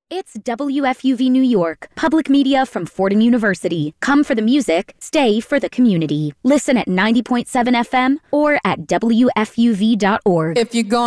It's WFUV New York, public media from Fordham University. Come for the music, stay for the community. Listen at 90.7 FM or at WFUV.org. If you're going